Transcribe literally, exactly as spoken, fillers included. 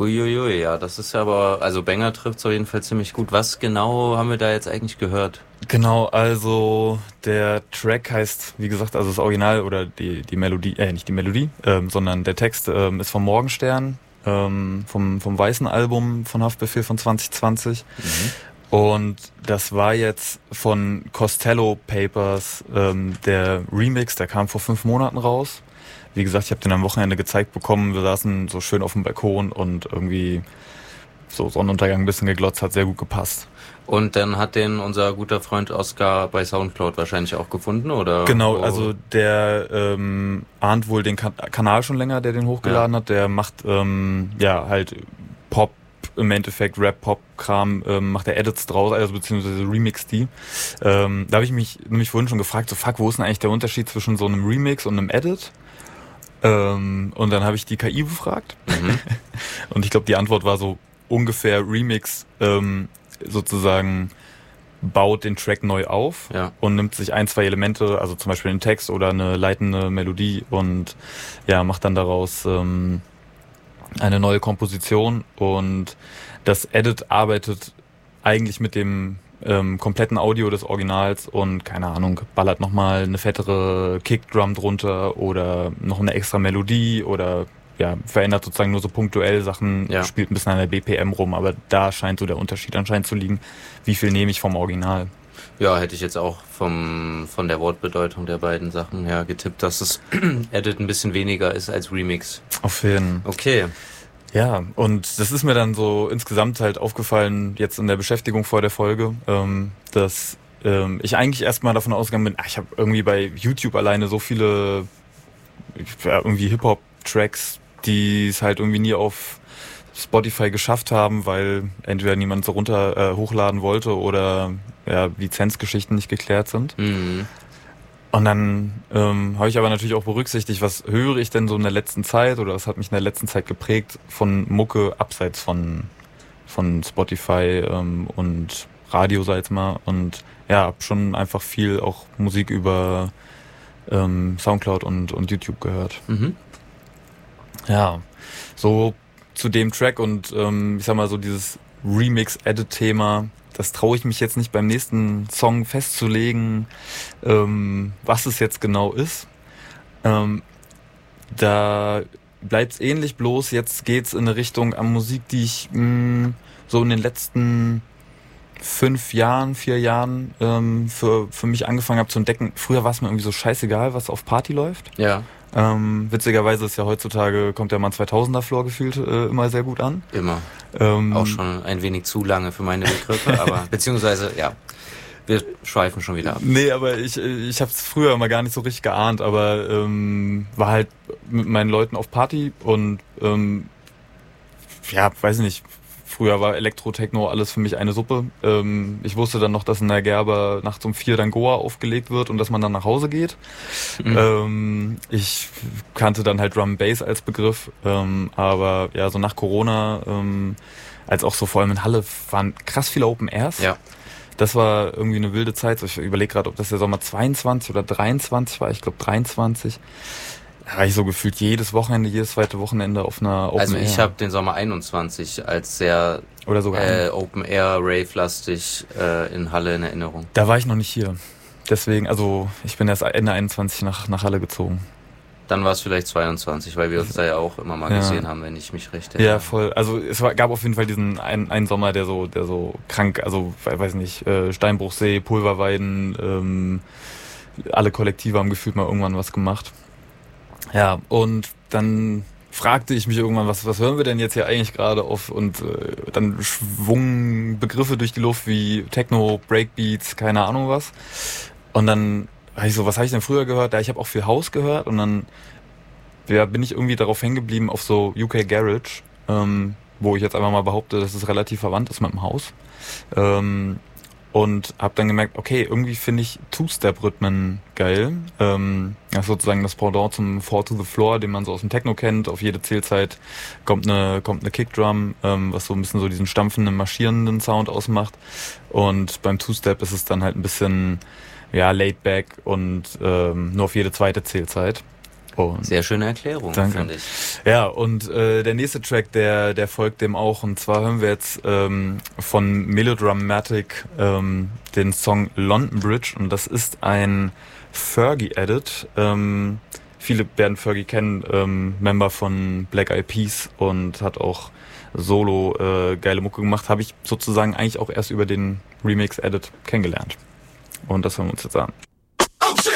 Huiuiui, ja, das ist ja aber, also Banger trifft es auf jeden Fall ziemlich gut. Was genau haben wir da jetzt eigentlich gehört? Genau, also der Track heißt, wie gesagt, also das Original oder die die Melodie, äh nicht die Melodie, ähm, sondern der Text ähm, ist vom Morgenstern, ähm, vom vom weißen Album von Haftbefehl von zwanzig zwanzig. Mhm. Und das war jetzt von Costello Papers, ähm, der Remix, der kam vor fünf Monaten raus. Wie gesagt, ich habe den am Wochenende gezeigt bekommen. Wir saßen so schön auf dem Balkon und irgendwie so Sonnenuntergang ein bisschen geglotzt, hat sehr gut gepasst. Und dann hat den unser guter Freund Oscar bei Soundcloud wahrscheinlich auch gefunden, oder? Genau, oh. also der ähm, ahnt wohl den kan- Kanal schon länger, der den hochgeladen ja. hat. Der macht ähm, ja halt Pop, im Endeffekt Rap-Pop-Kram, ähm, macht er Edits draus, also beziehungsweise remix die. Ähm, da habe ich mich nämlich vorhin schon gefragt, so fuck, wo ist denn eigentlich der Unterschied zwischen so einem Remix und einem Edit? Ähm, und dann habe ich die K I befragt. Mhm. Und ich glaube, die Antwort war so ungefähr Remix ähm, sozusagen baut den Track neu auf ja. und nimmt sich ein, zwei Elemente, also zum Beispiel den Text oder eine leitende Melodie und ja, macht dann daraus ähm, eine neue Komposition. Und das Edit arbeitet eigentlich mit dem ähm, kompletten Audio des Originals und, keine Ahnung, ballert nochmal eine fettere Kickdrum drunter oder noch eine extra Melodie oder ja, verändert sozusagen nur so punktuell Sachen, ja. spielt ein bisschen an der B P M rum, aber da scheint so der Unterschied anscheinend zu liegen, wie viel nehme ich vom Original. Ja, hätte ich jetzt auch vom von der Wortbedeutung der beiden Sachen her getippt, dass das Edit ein bisschen weniger ist als Remix. Auf jeden Fall. Okay. Ja, und das ist mir dann so insgesamt halt aufgefallen, jetzt in der Beschäftigung vor der Folge, ähm, dass ähm, ich eigentlich erstmal davon ausgegangen bin, ach, ich habe irgendwie bei YouTube alleine so viele ja, irgendwie Hip-Hop-Tracks, die es halt irgendwie nie auf Spotify geschafft haben, weil entweder niemand so runter äh, hochladen wollte oder ja, Lizenzgeschichten nicht geklärt sind. Mhm. Und dann ähm, habe ich aber natürlich auch berücksichtigt, was höre ich denn so in der letzten Zeit oder was hat mich in der letzten Zeit geprägt von Mucke abseits von von Spotify ähm, und Radio, sag ich mal. Und ja, hab schon einfach viel auch Musik über ähm, Soundcloud und, und YouTube gehört. Mhm. Ja, so zu dem Track und ähm, ich sag mal so dieses Remix-Edit-Thema, das traue ich mich jetzt nicht beim nächsten Song festzulegen, ähm, was es jetzt genau ist. Ähm, da bleibt's ähnlich, bloß jetzt geht's in eine Richtung an Musik, die ich mh, so in den letzten fünf Jahren, vier Jahren ähm, für, für mich angefangen habe zu entdecken. Früher war es mir irgendwie so scheißegal, was auf Party läuft. Ja. Ähm, witzigerweise ist ja heutzutage, kommt der Mann zweitausender Floor gefühlt äh, immer sehr gut an. Immer. Ähm, Auch schon ein wenig zu lange für meine Begriffe, aber beziehungsweise, ja, wir schweifen schon wieder ab. Nee, aber ich, ich habe es früher immer gar nicht so richtig geahnt, aber ähm, war halt mit meinen Leuten auf Party und ähm, ja, weiß nicht, früher war Elektro-Techno alles für mich eine Suppe. Ähm, ich wusste dann noch, dass in der Gerber nachts um vier dann Goa aufgelegt wird und dass man dann nach Hause geht. Mhm. Ähm, ich kannte dann halt Drum and Bass als Begriff, ähm, aber ja, so nach Corona, ähm, als auch so vor allem in Halle, waren krass viele Open Airs. Ja. Das war irgendwie eine wilde Zeit. Ich überlege gerade, ob das der Sommer zweiundzwanzig oder dreiundzwanzig war. Ich glaube dreiundzwanzig. Da war ich so gefühlt jedes Wochenende, jedes zweite Wochenende auf einer Open Air. Also ich habe den Sommer einundzwanzig als sehr oder sogar äh, Open Air Rave-lastig äh, in Halle in Erinnerung. Da war ich noch nicht hier. Deswegen, also ich bin erst Ende einundzwanzig nach, nach Halle gezogen. Dann war es vielleicht zweiundzwanzig, weil wir uns da ja auch immer mal ja. gesehen haben, wenn ich mich recht erinnere. Ja, voll. Also es war, gab auf jeden Fall diesen einen, einen Sommer, der so, der so krank, also weiß nicht, äh, Steinbruchsee, Pulverweiden, ähm, alle Kollektive haben gefühlt mal irgendwann was gemacht. Ja, und dann fragte ich mich irgendwann, was, was hören wir denn jetzt hier eigentlich gerade auf? Und äh, dann schwungen Begriffe durch die Luft wie Techno, Breakbeats, keine Ahnung was. Und dann war ich so, was habe ich denn früher gehört? Ja, ich habe auch viel House gehört und dann ja, bin ich irgendwie darauf hängen geblieben auf so U K Garage, ähm, wo ich jetzt einfach mal behaupte, dass es relativ verwandt ist mit dem House. Ähm, und habe dann gemerkt, okay, irgendwie finde ich Two-Step-Rhythmen geil. Ähm, das ist sozusagen das Pendant zum Four to the Floor, den man so aus dem Techno kennt. Auf jede Zählzeit kommt eine kommt eine Kickdrum, ähm, was so ein bisschen so diesen stampfenden, marschierenden Sound ausmacht. Und beim Two-Step ist es dann halt ein bisschen ja laid back und ähm, nur auf jede zweite Zählzeit. Und sehr schöne Erklärung, danke. Finde ich. Ja, und äh, der nächste Track, der der folgt dem auch. Und zwar hören wir jetzt ähm, von Melodramatic ähm, den Song London Bridge. Und das ist ein Fergie-Edit. Ähm, viele werden Fergie kennen, ähm, Member von Black Eyed Peas und hat auch solo äh, geile Mucke gemacht. Habe ich sozusagen eigentlich auch erst über den Remix-Edit kennengelernt. Und das hören wir uns jetzt an.